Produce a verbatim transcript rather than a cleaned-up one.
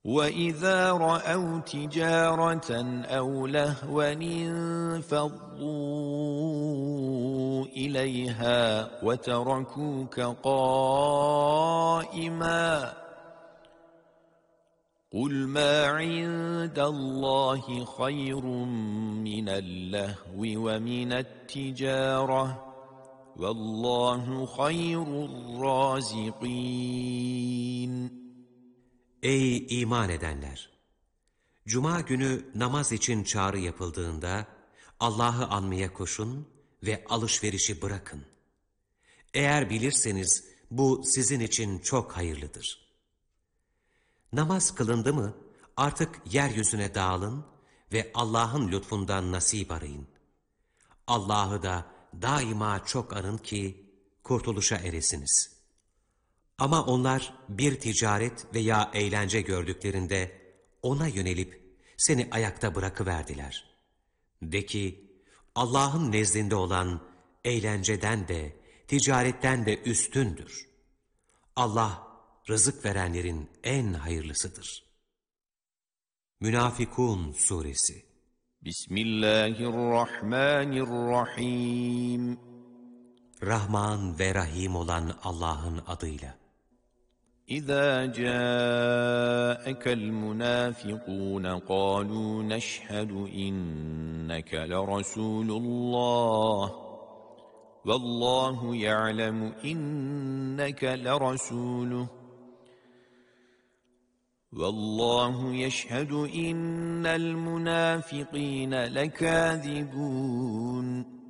وَإِذَا رَأَوْا تِجَارَةً أَوْ لَهْوًا انفَضُّوا إِلَيْهَا وَتَرَكُوكَ قَائِمًا قُلْ مَا عِندَ اللَّهِ خَيْرٌ مِنَ اللَّهْوِ وَمِنَ التِّجَارَةِ وَاللّٰهُ خَيْرُ الرَّازِقِينَ. Ey iman edenler! Cuma günü namaz için çağrı yapıldığında Allah'ı anmaya koşun ve alışverişi bırakın. Eğer bilirseniz bu sizin için çok hayırlıdır. Namaz kılındı mı artık yeryüzüne dağılın ve Allah'ın lütfundan nasip arayın. Allah'ı da daima çok anın ki kurtuluşa eresiniz. Ama onlar bir ticaret veya eğlence gördüklerinde ona yönelip seni ayakta bırakıverdiler. De ki, Allah'ın nezdinde olan eğlenceden de, ticaretten de üstündür. Allah, rızık verenlerin en hayırlısıdır. Münafikun Suresi. Bismillahirrahmanirrahim. Rahman ve Rahim olan Allah'ın adıyla. إِذَا جَاءَكَ الْمُنَافِقُونَ قَالُوا نَشْهَدُ إِنَّكَ لَرَسُولُ اللَّهِ وَاللَّهُ يَعْلَمُ إِنَّكَ لَرَسُولُهُ وَاللَّهُ يَشْهَدُ إِنَّ الْمُنَافِقِينَ لَكَاذِبُونَ.